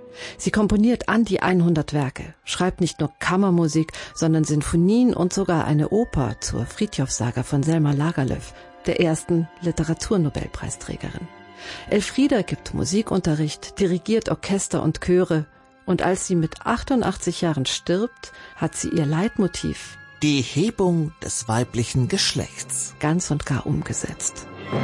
Sie komponiert an die 100 Werke, schreibt nicht nur Kammermusik, sondern Sinfonien und sogar eine Oper zur Frithjof-Saga von Selma Lagerlöf, der ersten Literaturnobelpreisträgerin. Elfriede gibt Musikunterricht, dirigiert Orchester und Chöre und als sie mit 88 Jahren stirbt, hat sie ihr Leitmotiv die Hebung des weiblichen Geschlechts ganz und gar umgesetzt.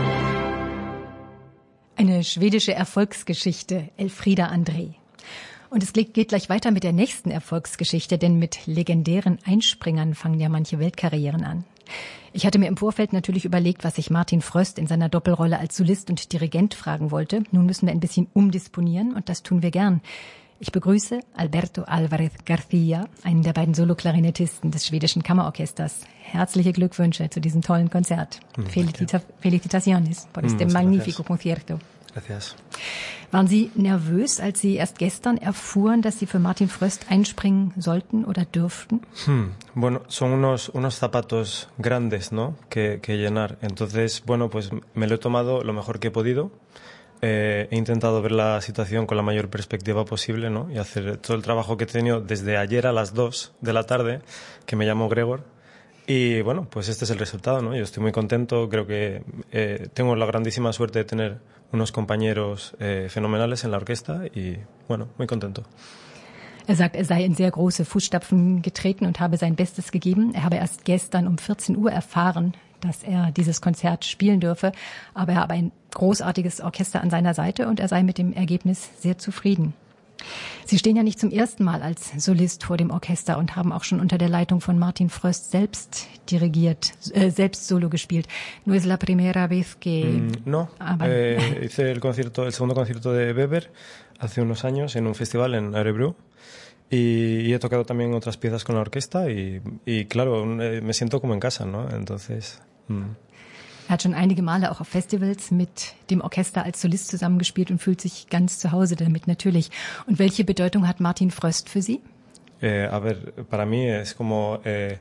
Eine schwedische Erfolgsgeschichte, Elfriede André. Und es geht gleich weiter mit der nächsten Erfolgsgeschichte, denn mit legendären Einspringern fangen ja manche Weltkarrieren an. Ich hatte mir im Vorfeld natürlich überlegt, was ich Martin Fröst in seiner Doppelrolle als Solist und Dirigent fragen wollte. Nun müssen wir ein bisschen umdisponieren und das tun wir gern. Ich begrüße Alberto Álvarez García, einen der beiden Soloklarinettisten des schwedischen Kammerorchesters. Herzliche Glückwünsche zu diesem tollen Konzert. Felicitaciones por este magnífico concierto. Gracias. Waren Sie nervös, als Sie erst gestern erfuhren, dass Sie für Martin Fröst einspringen sollten oder dürften? Bueno, son unos zapatos grandes, ¿no? Que llenar. Entonces, bueno, pues me lo he tomado lo mejor que he podido. He intentado ver la situación con la mayor perspectiva posible, ¿no? Y hacer todo el trabajo que he tenido desde ayer a las 2 de la tarde, que me llamo Gregor. Y bueno, pues este es el resultado, ¿no? Yo estoy muy contento, creo que tengo la grandísima suerte de tener unos compañeros fenomenales en la orquesta y bueno, muy contento. Er sagt, er sei in sehr große Fußstapfen getreten und habe sein Bestes gegeben. Er habe erst gestern um 14 Uhr erfahren, dass er dieses Konzert spielen dürfe. Aber er habe ein großartiges Orchester an seiner Seite und er sei mit dem Ergebnis sehr zufrieden. Sie stehen ja nicht zum ersten Mal als Solist vor dem Orchester und haben auch schon unter der Leitung von Martin Fröst selbst dirigiert, selbst Solo gespielt. No es la primera vez que... No, hice el segundo concierto de Weber hace unos años en un festival en Örebro. Y he tocado también otras piezas con la orquesta y claro, me siento como en casa, ¿no? Entonces... Er hat schon einige Male auch auf Festivals mit dem Orchester als Solist zusammengespielt und fühlt sich ganz zu Hause damit natürlich. Und welche Bedeutung hat Martin Fröst für Sie? A ver, para mí es como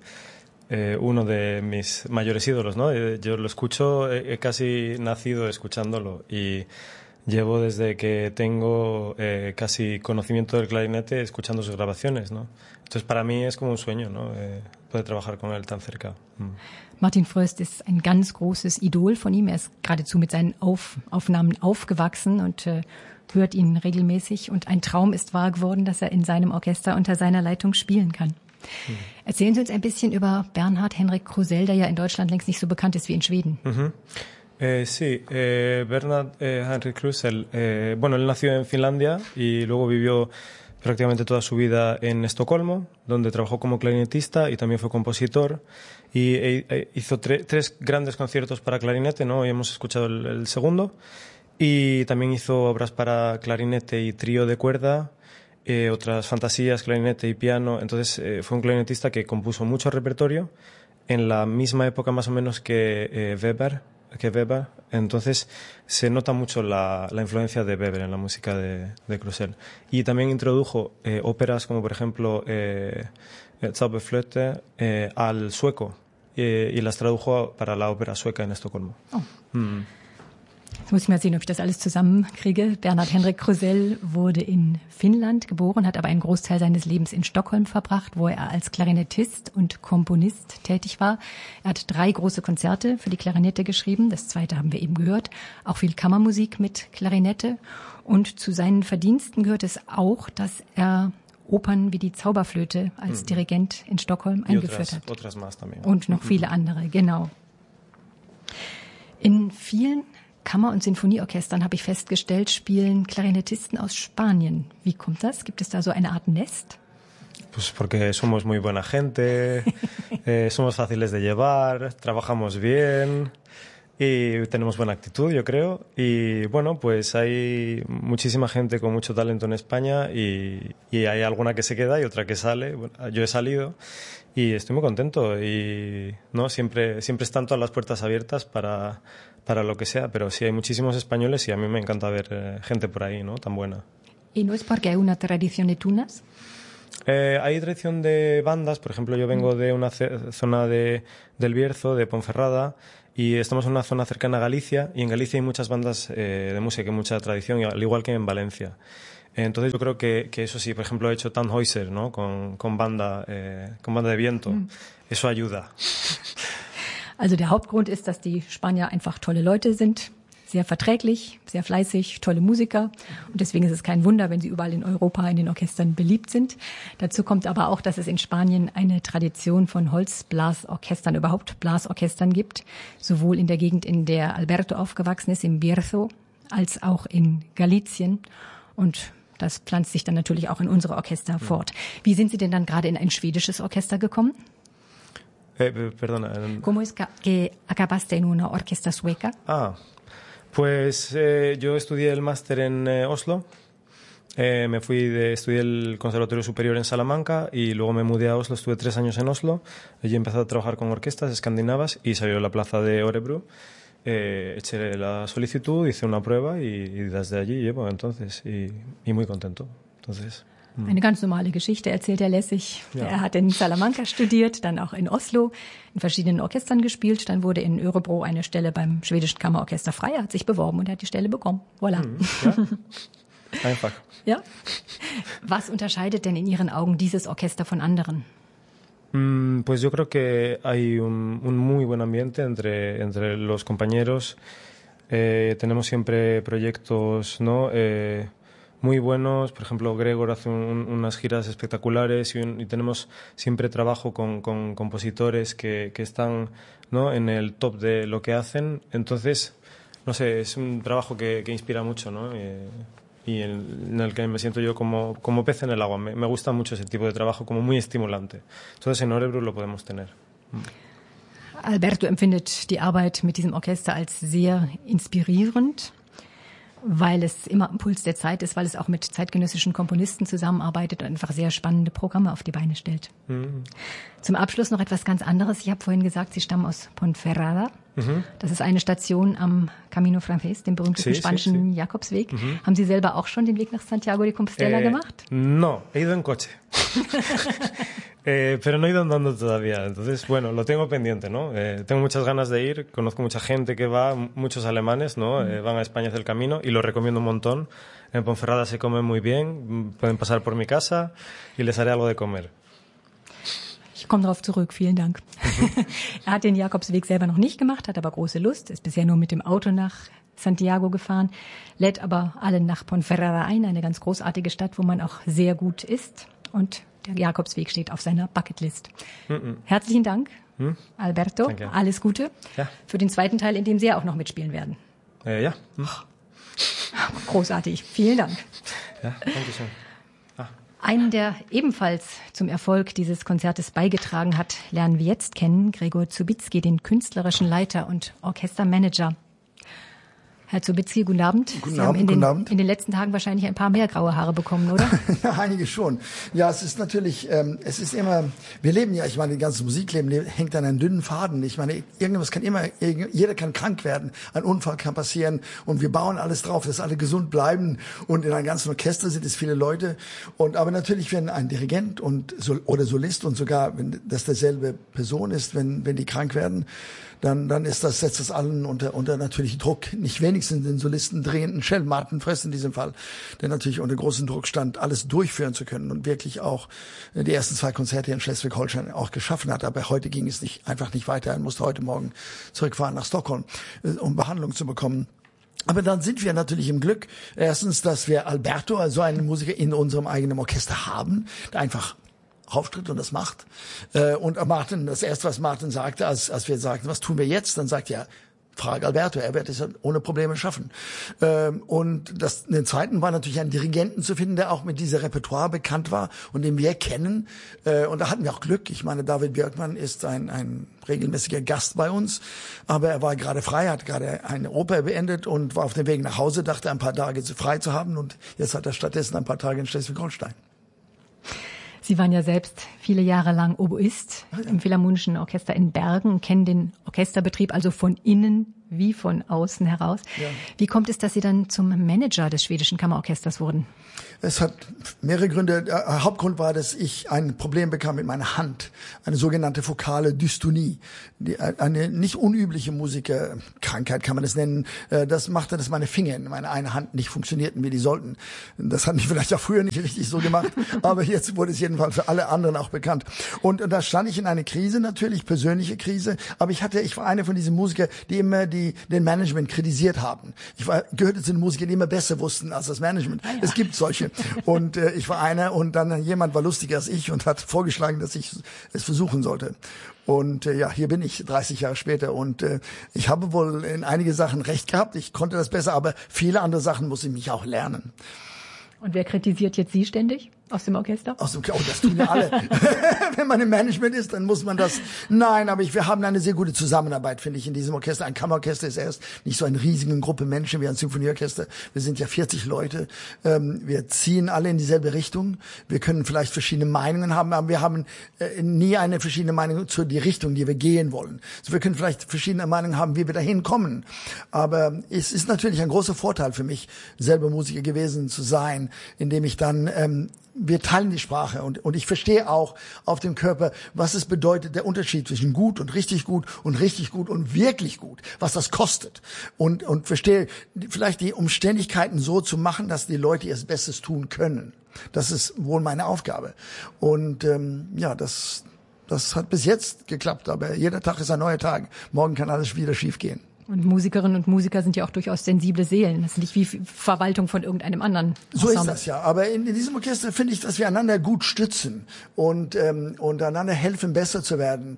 uno de mis mayores ídolos, ¿no? Yo lo escucho, he casi nacido escuchándolo y llevo desde que tengo casi conocimiento del clarinete escuchando sus grabaciones, ¿no? Entonces para mí es como un sueño, ¿no? Poder trabajar con él tan cerca. Martin Fröst ist ein ganz großes Idol von ihm. Er ist geradezu mit seinen Aufnahmen aufgewachsen und hört ihn regelmäßig. Und ein Traum ist wahr geworden, dass er in seinem Orchester unter seiner Leitung spielen kann. Erzählen Sie uns ein bisschen über Bernhard Henrik Krusell, der ja in Deutschland längst nicht so bekannt ist wie in Schweden. Sí, Bernhard Henrik Krusell, bueno, él nació en Finlandia y luego vivió prácticamente toda su vida en Estocolmo, donde trabajó como clarinetista y también fue compositor y hizo tres grandes conciertos para clarinete, ¿no? Hoy hemos escuchado el segundo y también hizo obras para clarinete y trío de cuerda, otras fantasías, clarinete y piano. Entonces fue un clarinetista que compuso mucho repertorio en la misma época más o menos que Weber. Entonces se nota mucho la influencia de Weber en la música de Krusell. Y también introdujo óperas como por ejemplo Zauberflöte al sueco y las tradujo para la ópera sueca en Estocolmo. Oh. Jetzt muss ich mal sehen, ob ich das alles zusammenkriege. Bernhard Henrik Krusell wurde in Finnland geboren, hat aber einen Großteil seines Lebens in Stockholm verbracht, wo er als Klarinettist und Komponist tätig war. Er hat 3 große Konzerte für die Klarinette geschrieben. Das zweite haben wir eben gehört. Auch viel Kammermusik mit Klarinette. Und zu seinen Verdiensten gehört es auch, dass er Opern wie die Zauberflöte als Dirigent in Stockholm eingeführt hat. Otras más también. Und noch viele andere, genau. In vielen Kammer- und Sinfonieorchestern, habe ich festgestellt, spielen Klarinettisten aus Spanien. Wie kommt das? Gibt es da so eine Art Nest? Pues porque somos muy buena gente, somos fáciles de llevar, trabajamos bien y tenemos buena actitud, yo creo. Y bueno, pues hay muchísima gente con mucho talento en España y hay alguna que se queda y otra que sale. Bueno, yo he salido y estoy muy contento y no siempre están todas las puertas abiertas para lo que sea, pero sí hay muchísimos españoles y a mí me encanta ver gente por ahí, ¿no? Tan buena. ¿Y no es porque hay una tradición de tunas? Hay tradición de bandas, por ejemplo, yo vengo de una zona del Bierzo, de Ponferrada, y estamos en una zona cercana a Galicia, y en Galicia hay muchas bandas de música y mucha tradición, al igual que en Valencia. Entonces yo creo que eso sí, por ejemplo, he hecho Tannhäuser, ¿no? Con banda de viento. Eso ayuda. Also der Hauptgrund ist, dass die Spanier einfach tolle Leute sind, sehr verträglich, sehr fleißig, tolle Musiker. Und deswegen ist es kein Wunder, wenn sie überall in Europa in den Orchestern beliebt sind. Dazu kommt aber auch, dass es in Spanien eine Tradition von Holzblasorchestern, überhaupt Blasorchestern gibt. Sowohl in der Gegend, in der Alberto aufgewachsen ist, im Bierzo, als auch in Galicien. Und das pflanzt sich dann natürlich auch in unsere Orchester fort. Wie sind Sie denn dann gerade in ein schwedisches Orchester gekommen? Perdona. ¿Cómo es que acabaste en una orquesta sueca? Pues yo estudié el máster en Oslo, estudié el Conservatorio Superior en Salamanca y luego me mudé a Oslo, estuve 3 años en Oslo, allí empecé a trabajar con orquestas escandinavas y salió la plaza de Örebro, eché la solicitud, hice una prueba y desde allí llevo entonces y muy contento. Entonces... Eine ganz normale Geschichte, erzählt er lässig. Ja. Er hat in Salamanca studiert, dann auch in Oslo, in verschiedenen Orchestern gespielt. Dann wurde in Örebro eine Stelle beim schwedischen Kammerorchester frei. Er hat sich beworben und er hat die Stelle bekommen. Voilà. Ja. Einfach. Ja. Was unterscheidet denn in Ihren Augen dieses Orchester von anderen? Pues yo creo que hay un muy buen ambiente entre los compañeros. Tenemos siempre proyectos, ¿no? Muy buenos, por ejemplo Gregor hace unas giras espectaculares y tenemos siempre trabajo con compositores que están, ¿no? en el top de lo que hacen, entonces no sé, es un trabajo que inspira mucho, ¿no? Y en el que me siento yo como pez en el agua. Me gusta mucho ese tipo de trabajo, como muy estimulante. Entonces en Örebro lo podemos tener. Alberto empfindet die Arbeit mit diesem Orchester als sehr inspirierend, weil es immer am Puls der Zeit ist, weil es auch mit zeitgenössischen Komponisten zusammenarbeitet und einfach sehr spannende Programme auf die Beine stellt. Zum Abschluss noch etwas ganz anderes. Ich habe vorhin gesagt, Sie stammen aus Ponferrada. Das ist eine Station am Camino Frances, dem berühmtesten spanischen Jakobsweg. Haben Sie selber auch schon den Weg nach Santiago de Compostela gemacht? No, he ido en coche. Pero no he ido andando todavía. Entonces, bueno, lo tengo pendiente, ¿no? Tengo muchas ganas de ir. Conozco mucha gente que va, muchos alemanes, ¿no? Van a España hacia el camino y lo recomiendo un montón. En Ponferrada se come muy bien. Pueden pasar por mi casa y les haré algo de comer. Ich komme darauf zurück, vielen Dank. Er hat den Jakobsweg selber noch nicht gemacht, hat aber große Lust, ist bisher nur mit dem Auto nach Santiago gefahren, lädt aber alle nach Ponferrada ein, eine ganz großartige Stadt, wo man auch sehr gut isst. Und der Jakobsweg steht auf seiner Bucketlist. Herzlichen Dank, Alberto. Danke. Alles Gute für den zweiten Teil, in dem Sie ja auch noch mitspielen werden. Ja. Großartig, vielen Dank. Ja, danke schön. Einen, der ebenfalls zum Erfolg dieses Konzertes beigetragen hat, lernen wir jetzt kennen, Gregor Zubitzki, den künstlerischen Leiter und Orchestermanager. Herr Zubitzki, guten Abend. Guten Sie Abend, haben in den letzten Tagen wahrscheinlich ein paar mehr graue Haare bekommen, oder? Ja, einige schon. Ja, es ist natürlich, es ist immer, wir leben ja, ich meine, das ganze Musikleben hängt an einem dünnen Faden. Ich meine, irgendwas kann immer, jeder kann krank werden, ein Unfall kann passieren und wir bauen alles drauf, dass alle gesund bleiben und in einem ganzen Orchester sind es viele Leute. Aber natürlich, wenn ein Dirigent oder Solist und sogar, wenn das derselbe Person ist, wenn die krank werden, dann setzt das allen unter natürlich Druck. Nicht wenigstens den Solisten drehenden Martin Fress in diesem Fall, der natürlich unter großem Druck stand, alles durchführen zu können und wirklich auch die ersten 2 Konzerte in Schleswig-Holstein auch geschaffen hat. Aber heute ging es einfach nicht weiter. Er musste heute Morgen zurückfahren nach Stockholm, um Behandlung zu bekommen. Aber dann sind wir natürlich im Glück. Erstens, dass wir Alberto, also einen Musiker in unserem eigenen Orchester haben, der einfach auftritt und das macht. Und Martin, das erste, was Martin sagte, als wir sagten, was tun wir jetzt? Dann sagt er, frag Alberto, er wird es ohne Probleme schaffen. Und den zweiten war natürlich einen Dirigenten zu finden, der auch mit dieser Repertoire bekannt war und den wir kennen. Und da hatten wir auch Glück. Ich meine, David Björkman ist ein regelmäßiger Gast bei uns, aber er war gerade frei, hat gerade eine Oper beendet und war auf dem Weg nach Hause, dachte ein paar Tage frei zu haben und jetzt hat er stattdessen ein paar Tage in Schleswig-Holstein. Sie waren ja selbst viele Jahre lang Oboist im Philharmonischen Orchester in Bergen, kennen den Orchesterbetrieb also von innen wie von außen heraus. Ja. Wie kommt es, dass Sie dann zum Manager des schwedischen Kammerorchesters wurden? Es hat mehrere Gründe. Der Hauptgrund war, dass ich ein Problem bekam mit meiner Hand, eine sogenannte fokale Dystonie, eine nicht unübliche Musikerkrankheit kann man das nennen. Das machte, dass meine Finger in meiner einen Hand nicht funktionierten, wie die sollten. Das hat mich vielleicht auch früher nicht richtig so gemacht, aber jetzt wurde es jedenfalls für alle anderen auch bekannt. Und da stand ich in eine Krise, natürlich persönliche Krise, aber ich war einer von diesen Musikern, die immer den Management kritisiert haben. Gehörte zu den Musikern, die immer besser wussten als das Management. Ah, ja. Es gibt solche. Und ich war einer und dann jemand war lustiger als ich und hat vorgeschlagen, dass ich es versuchen sollte. Und hier bin ich 30 Jahre später und ich habe wohl in einige Sachen recht gehabt. Ich konnte das besser, aber viele andere Sachen muss ich mich auch lernen. Und wer kritisiert jetzt Sie ständig aus dem Orchester? Oh, das tun wir alle. Wenn man im Management ist, dann muss man das. Nein, aber wir haben eine sehr gute Zusammenarbeit, finde ich, in diesem Orchester. Ein Kammerorchester ist erst nicht so eine riesige Gruppe Menschen wie ein Symphonieorchester. Wir sind ja 40 Leute. Wir ziehen alle in dieselbe Richtung. Wir können vielleicht verschiedene Meinungen haben, aber wir haben nie eine verschiedene Meinung zu die Richtung, die wir gehen wollen. Also wir können vielleicht verschiedene Meinungen haben, wie wir dahin kommen. Aber es ist natürlich ein großer Vorteil für mich, selber Musiker gewesen zu sein, indem ich dann wir teilen die Sprache und ich verstehe auch auf dem Körper, was es bedeutet, der Unterschied zwischen gut und richtig gut und wirklich gut, was das kostet und verstehe vielleicht die Umständigkeiten so zu machen, dass die Leute ihr Bestes tun können. Das ist wohl meine Aufgabe und das hat bis jetzt geklappt, aber jeder Tag ist ein neuer Tag. Morgen kann alles wieder schief gehen. Und Musikerinnen und Musiker sind ja auch durchaus sensible Seelen. Das ist nicht wie Verwaltung von irgendeinem anderen Ensemble. So ist das ja. Aber in diesem Orchester finde ich, dass wir einander gut stützen und einander helfen, besser zu werden.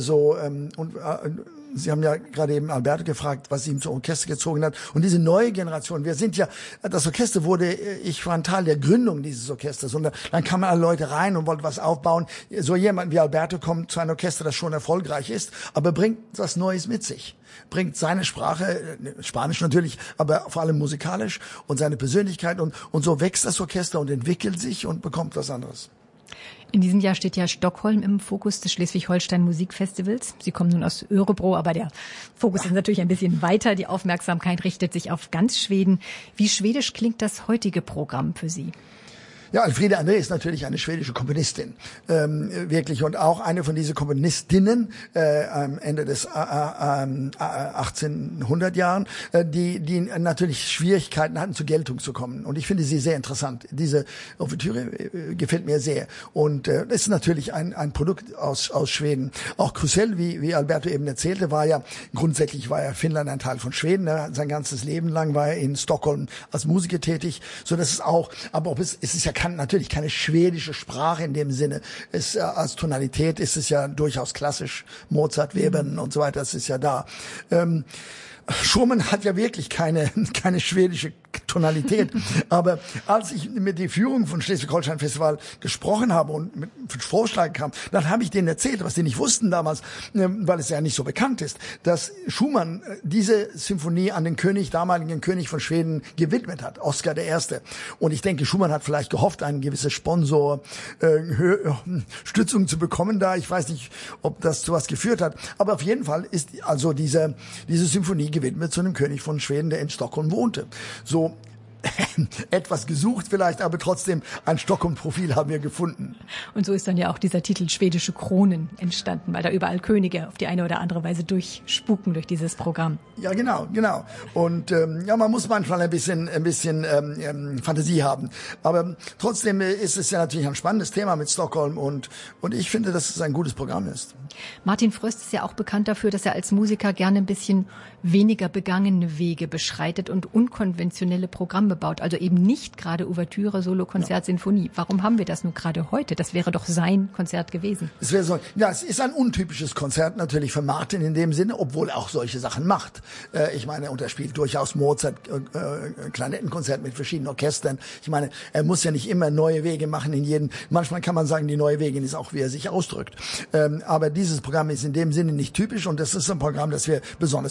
Sie haben ja gerade eben Alberto gefragt, was ihn zum Orchester gezogen hat. Und diese neue Generation, das Orchester ich war ein Teil der Gründung dieses Orchesters. Und dann kamen alle Leute rein und wollten was aufbauen. So jemand wie Alberto kommt zu einem Orchester, das schon erfolgreich ist, aber bringt was Neues mit sich. Bringt seine Sprache, Spanisch natürlich, aber vor allem musikalisch und seine Persönlichkeit. Und so wächst das Orchester und entwickelt sich und bekommt was anderes. In diesem Jahr steht ja Stockholm im Fokus des Schleswig-Holstein Musikfestivals. Sie kommen nun aus Örebro, aber der Fokus ist natürlich ein bisschen weiter. Die Aufmerksamkeit richtet sich auf ganz Schweden. Wie schwedisch klingt das heutige Programm für Sie? Ja, Elfriede André ist natürlich eine schwedische Komponistin, wirklich, und auch eine von diesen Komponistinnen am Ende des 1800 Jahren, die natürlich Schwierigkeiten hatten, zur Geltung zu kommen. Und ich finde sie sehr interessant. Diese Ouvertüre gefällt mir sehr. Und das ist natürlich ein Produkt aus Schweden. Auch Krusell, wie Alberto eben erzählte, grundsätzlich war Finnland ein Teil von Schweden. Sein ganzes Leben lang war er in Stockholm als Musiker tätig, so dass es auch, aber es ist ja natürlich keine schwedische Sprache in dem Sinne. Als Tonalität ist es ja durchaus klassisch. Mozart, Webern und so weiter, das ist ja da. Schumann hat ja wirklich keine schwedische Tonalität. Aber als ich mit der Führung von Schleswig-Holstein Festival gesprochen habe und mit Vorschlägen kam, dann habe ich denen erzählt, was die nicht wussten damals, weil es ja nicht so bekannt ist, dass Schumann diese Symphonie an den damaligen König von Schweden gewidmet hat, Oskar I. Und ich denke, Schumann hat vielleicht gehofft, einen gewissen Sponsor Stützung zu bekommen da. Ich weiß nicht, ob das zu was geführt hat. Aber auf jeden Fall ist also diese Symphonie gewidmet zu einem König von Schweden, der in Stockholm wohnte. So etwas gesucht vielleicht, aber trotzdem ein Stockholm-Profil haben wir gefunden. Und so ist dann ja auch dieser Titel Schwedische Kronen entstanden, weil da überall Könige auf die eine oder andere Weise durchspuken durch dieses Programm. Ja, genau. Und man muss manchmal ein bisschen Fantasie haben. Aber trotzdem ist es ja natürlich ein spannendes Thema mit Stockholm und ich finde, dass es ein gutes Programm ist. Martin Fröst ist ja auch bekannt dafür, dass er als Musiker gerne ein bisschen weniger begangene Wege beschreitet und unkonventionelle Programme baut. Also eben nicht gerade Ouvertüre, Solo, Konzert, Sinfonie. Warum haben wir das nun gerade heute? Das wäre doch sein Konzert gewesen. Es ist ein untypisches Konzert natürlich für Martin in dem Sinne, obwohl er auch solche Sachen macht. Ich meine, er spielt durchaus Mozart, Klarinettenkonzert mit verschiedenen Orchestern. Ich meine, er muss ja nicht immer neue Wege machen manchmal kann man sagen, die neue Wege ist auch, wie er sich ausdrückt. Aber dieses Programm ist in dem Sinne nicht typisch und das ist ein Programm, das wir besonders für Schleswig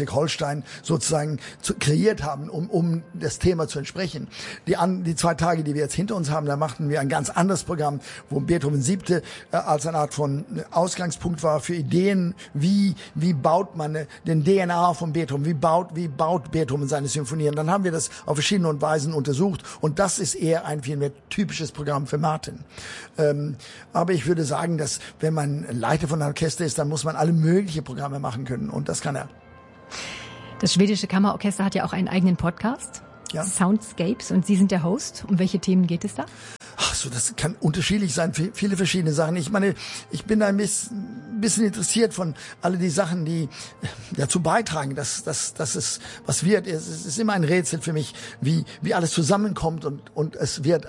Schleswig-Holstein sozusagen kreiert haben, um das Thema zu entsprechen. Die 2 Tage, die wir jetzt hinter uns haben, da machten wir ein ganz anderes Programm, wo Beethoven 7. Als eine Art von Ausgangspunkt war für Ideen, wie baut man den DNA von Beethoven, wie baut Beethoven seine Symphonien. Dann haben wir das auf verschiedene Weisen untersucht und das ist eher ein viel mehr typisches Programm für Martin. Aber ich würde sagen, dass wenn man Leiter von einem Orchester ist, dann muss man alle möglichen Programme machen können und das kann er. Das schwedische Kammerorchester hat ja auch einen eigenen Podcast, Soundscapes, und Sie sind der Host. Um welche Themen geht es da? Ach so, das kann unterschiedlich sein, viele verschiedene Sachen. Ich meine, ich bin ein bisschen interessiert von alle die Sachen, die dazu beitragen, dass es was wird. Es ist immer ein Rätsel für mich, wie alles zusammenkommt und es wird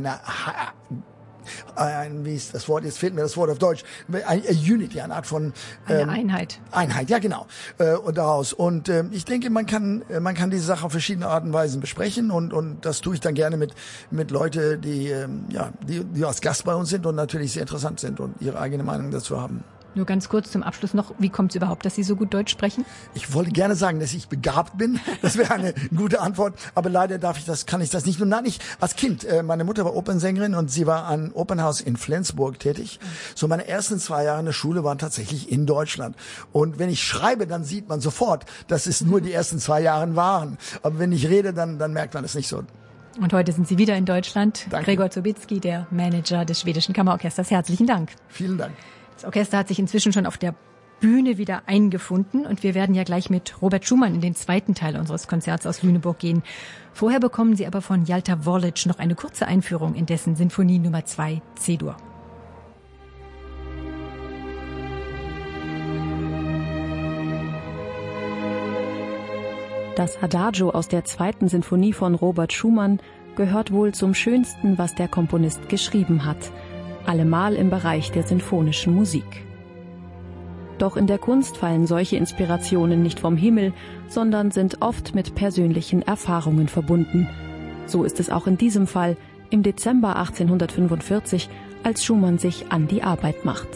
wie ist das Wort, jetzt fehlt mir das Wort auf Deutsch, eine Unity, eine Art von eine Einheit. Einheit, ja genau. Und daraus. Und ich denke, man kann diese Sache auf verschiedene Arten und Weisen besprechen und das tue ich dann gerne mit Leute, die als Gast bei uns sind und natürlich sehr interessant sind und ihre eigene Meinung dazu haben. Nur ganz kurz zum Abschluss noch, wie kommt es überhaupt, dass Sie so gut Deutsch sprechen? Ich wollte gerne sagen, dass ich begabt bin. Das wäre eine gute Antwort. Aber leider kann ich das nicht. Nein, ich als Kind, meine Mutter war Opernsängerin und sie war an Opernhaus in Flensburg tätig. So meine ersten 2 Jahre in der Schule waren tatsächlich in Deutschland. Und wenn ich schreibe, dann sieht man sofort, dass es nur die ersten 2 Jahre waren. Aber wenn ich rede, dann merkt man es nicht so. Und heute sind Sie wieder in Deutschland. Danke. Gregor Zobitzky, der Manager des schwedischen Kammerorchesters. Herzlichen Dank. Vielen Dank. Das Orchester hat sich inzwischen schon auf der Bühne wieder eingefunden und wir werden ja gleich mit Robert Schumann in den 2. Teil unseres Konzerts aus Lüneburg gehen. Vorher bekommen Sie aber von Jalta Vorlic noch eine kurze Einführung in dessen Sinfonie Nummer 2 C-Dur. Das Adagio aus der 2. Sinfonie von Robert Schumann gehört wohl zum Schönsten, was der Komponist geschrieben hat. Allemal im Bereich der sinfonischen Musik. Doch in der Kunst fallen solche Inspirationen nicht vom Himmel, sondern sind oft mit persönlichen Erfahrungen verbunden. So ist es auch in diesem Fall im Dezember 1845, als Schumann sich an die Arbeit macht.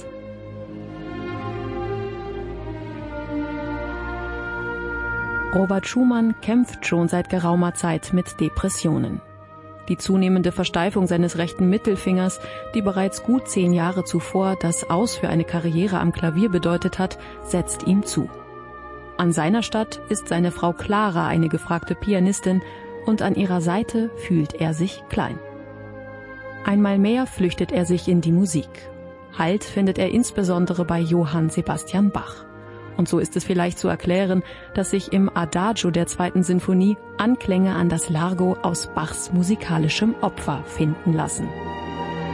Robert Schumann kämpft schon seit geraumer Zeit mit Depressionen. Die zunehmende Versteifung seines rechten Mittelfingers, die bereits gut 10 Jahre zuvor das Aus für eine Karriere am Klavier bedeutet hat, setzt ihm zu. An seiner Statt ist seine Frau Clara eine gefragte Pianistin und an ihrer Seite fühlt er sich klein. Einmal mehr flüchtet er sich in die Musik. Halt findet er insbesondere bei Johann Sebastian Bach. Und so ist es vielleicht zu erklären, dass sich im Adagio der 2. Sinfonie Anklänge an das Largo aus Bachs musikalischem Opfer finden lassen.